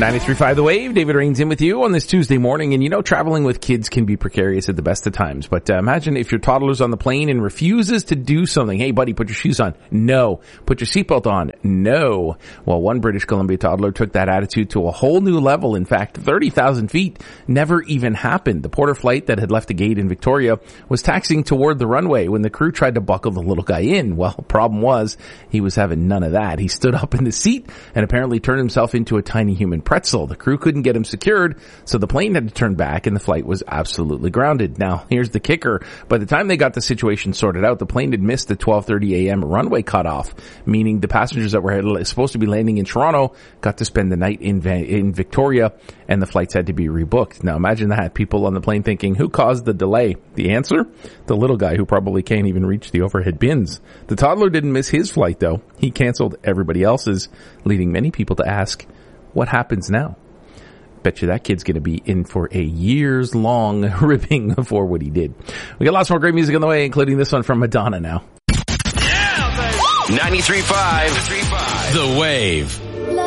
93.5 The Wave, David Rains in with you on this Tuesday morning. And you know, traveling with kids can be precarious at the best of times. But imagine if your toddler's on the plane and refuses to do something. Hey, buddy, put your shoes on. No. Put your seatbelt on. No. Well, one British Columbia toddler took that attitude to a whole new level. In fact, 30,000 feet never even happened. The Porter flight that had left the gate in Victoria was taxiing toward the runway when the crew tried to buckle the little guy in. Well, the problem was he was having none of that. He stood up in the seat and apparently turned himself into a tiny human pretzel. The crew couldn't get him secured, so the plane had to turn back and the flight was absolutely grounded. Now, here's the kicker. By the time they got the situation sorted out, the plane had missed the 12:30 a.m. runway cutoff, meaning the passengers that were supposed to be landing in Toronto got to spend the night in Victoria, and the flights had to be rebooked. Now, imagine that. People on the plane thinking, who caused the delay? The answer? The little guy who probably can't even reach the overhead bins. The toddler didn't miss his flight, though. He canceled everybody else's, leading many people to ask, what happens now? Bet you that kid's going to be in for a years-long ripping for what he did. We got lots more great music on the way, including this one from Madonna now. Yeah, baby. 93.5 The Wave.